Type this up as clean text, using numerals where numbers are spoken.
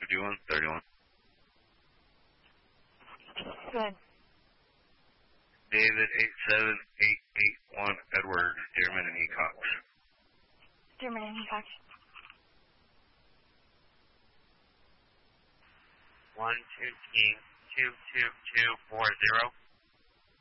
5131. Good. David 87881 Edward Dearman and Ecox. Dearman and Ecox. 1 2 King 22240.